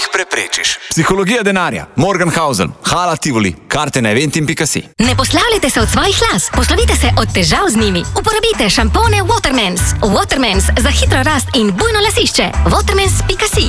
jih preprečiš. Psihologija denarja, Morgenhausen, Hala Tivoli, karte na eventim.si. Ne poslavljajte se od svojih las, poslovite se od težav z njimi. Uporabite šampone Watermans. Watermans za hitro rast in bujno lasišče. Watermans.si